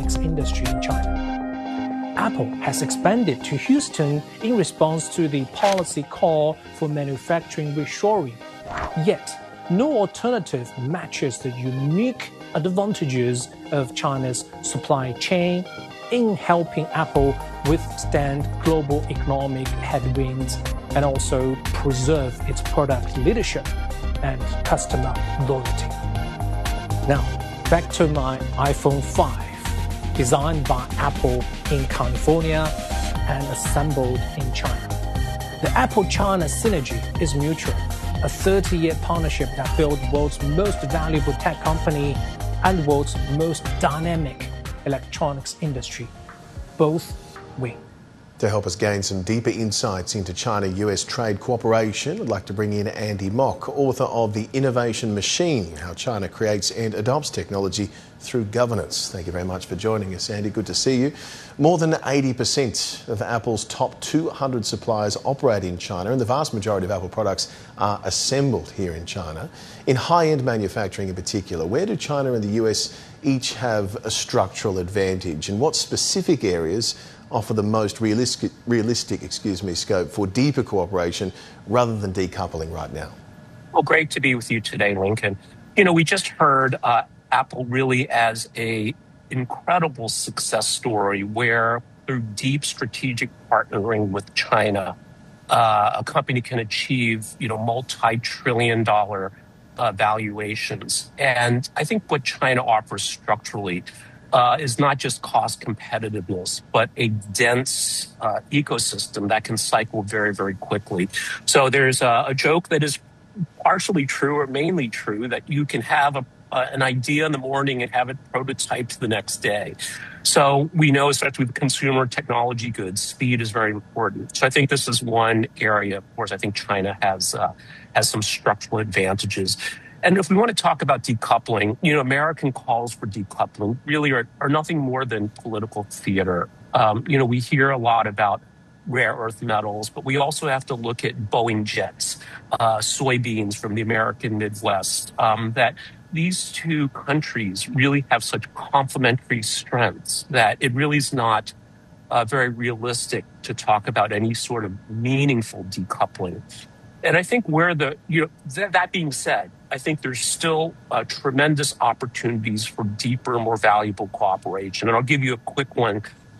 electronics industry in China. Apple has expanded to Houston in response to the policy call for manufacturing reshoring. Yet, no alternative matches the unique advantages of China's supply chain in helping Apple withstand global economic headwinds and also preserve its product leadership and customer loyalty. Now, back to my iPhone 5, designed by Apple in California and assembled in China. The Apple-China synergy is mutual, a 30-year partnership that built the world's most valuable tech company and the world's most dynamic electronics industry. Both win. To help us gain some deeper insights into China-US trade cooperation, I'd like to bring in Andy Mok, author of The Innovation Machine, How China Creates and Adopts Technology Through Governance. Thank you very much for joining us, Andy. Good to see you. More than 80% of Apple's top 200 suppliers operate in China, and the vast majority of Apple products are assembled here in China. In high-end manufacturing in particular, where do China and the US each have a structural advantage, and what specific areas offer the most realistic scope for deeper cooperation rather than decoupling right now? Well, great to be with you today, Lincoln. We just heard Apple really as a incredible success story where through deep strategic partnering with China, a company can achieve, multi-trillion-dollar valuations. And I think what China offers structurally is not just cost competitiveness, but a dense ecosystem that can cycle very, very quickly. So there's a joke that is partially true or mainly true that you can have an idea in the morning and have it prototyped the next day. So we know, especially with consumer technology goods, speed is very important. So I think this is one area. Of course, I think China has some structural advantages. And if we want to talk about decoupling, American calls for decoupling really are nothing more than political theater. We hear a lot about rare earth metals, but we also have to look at Boeing jets, soybeans from the American Midwest, that these two countries really have such complementary strengths that it really is not very realistic to talk about any sort of meaningful decoupling. And I think that being said, I think there's still tremendous opportunities for deeper, more valuable cooperation. And I'll give you a quick one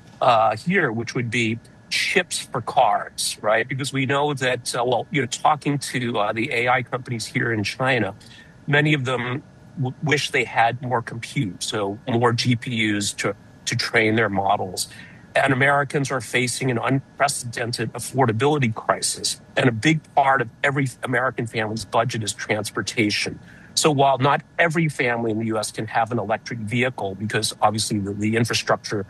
here, which would be chips for cars, right? Because we know that, talking to the AI companies here in China, many of them wish they had more compute, so more GPUs to train their models. And Americans are facing an unprecedented affordability crisis. And a big part of every American family's budget is transportation. So while not every family in the U.S. can have an electric vehicle, because obviously the infrastructure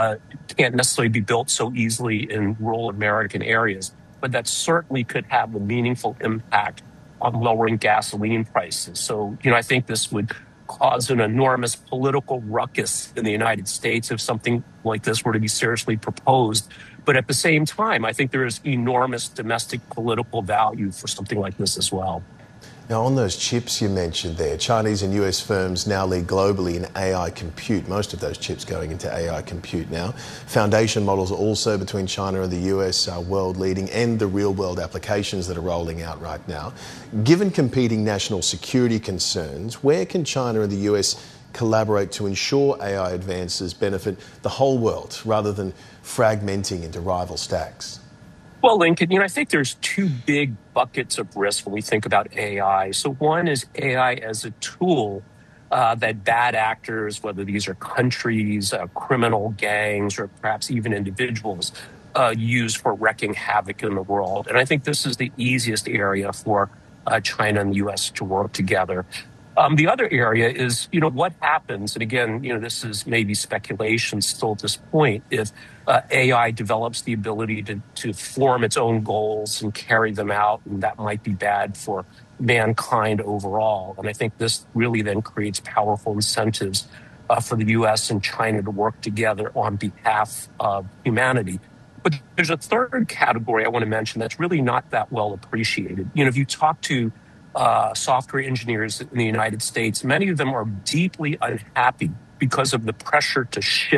can't necessarily be built so easily in rural American areas, but that certainly could have a meaningful impact on lowering gasoline prices. So, I think this would cause an enormous political ruckus in the United States if something like this were to be seriously proposed. But at the same time, I think there is enormous domestic political value for something like this as well. Now, on those chips you mentioned there, Chinese and US firms now lead globally in AI compute. Most of those chips going into AI compute now. Foundation models also between China and the US are world leading, and the real world applications that are rolling out right now. Given competing national security concerns, where can China and the US collaborate to ensure AI advances benefit the whole world rather than fragmenting into rival stacks? Well, Lincoln, I think there's two big buckets of risk when we think about AI. So one is AI as a tool that bad actors, whether these are countries, criminal gangs, or perhaps even individuals, use for wreaking havoc in the world. And I think this is the easiest area for China and the U.S. to work together. The other area is, what happens, and again, this is maybe speculation still at this point, if AI develops the ability to form its own goals and carry them out, and that might be bad for mankind overall. And I think this really then creates powerful incentives for the U.S. and China to work together on behalf of humanity. But there's a third category I want to mention that's really not that well appreciated. If you talk to software engineers in the United States, many of them are deeply unhappy because of the pressure to shift